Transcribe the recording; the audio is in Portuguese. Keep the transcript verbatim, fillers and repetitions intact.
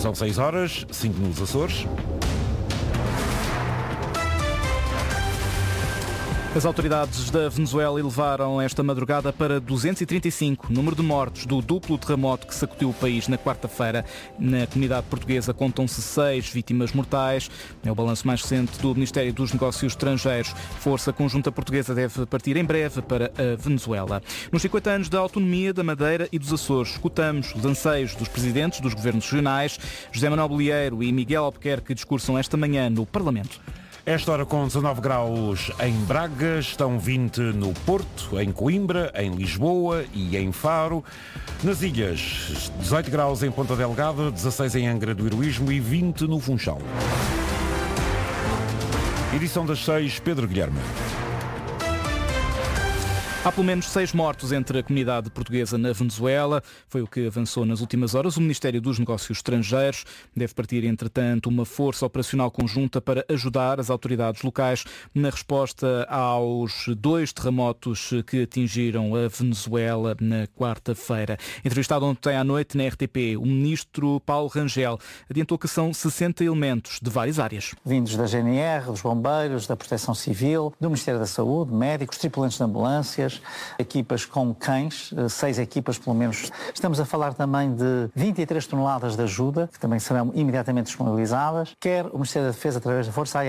São seis horas, cinco nos Açores. As autoridades da Venezuela elevaram esta madrugada para duzentos e trinta e cinco o número de mortos do duplo terremoto que sacudiu o país na quarta-feira. Na comunidade portuguesa contam-se seis vítimas mortais. É o balanço mais recente do Ministério dos Negócios Estrangeiros. Força Conjunta Portuguesa deve partir em breve para a Venezuela. Nos cinquenta anos da autonomia da Madeira e dos Açores, escutamos os anseios dos presidentes dos governos regionais. José Manuel Bolieiro e Miguel Albuquerque discursam esta manhã no Parlamento. Esta hora com dezanove graus em Braga, estão vinte no Porto, em Coimbra, em Lisboa e em Faro. Nas ilhas, dezoito graus em Ponta Delgada, dezasseis em Angra do Heroísmo e vinte no Funchal. Edição das seis, Pedro Guilherme. Há pelo menos seis mortos entre a comunidade portuguesa na Venezuela. Foi o que avançou nas últimas horas o Ministério dos Negócios Estrangeiros. Deve partir, entretanto, uma força operacional conjunta para ajudar as autoridades locais na resposta aos dois terremotos que atingiram a Venezuela na quarta-feira. Entrevistado ontem à noite na R T P, o ministro Paulo Rangel adiantou que são sessenta elementos de várias áreas. Vindos da G N R, dos bombeiros, da Proteção Civil, do Ministério da Saúde, médicos, tripulantes de ambulâncias, equipas com cães, seis equipas pelo menos. Estamos a falar também de vinte e três toneladas de ajuda, que também serão imediatamente disponibilizadas, quer o Ministério da Defesa através da Força Aérea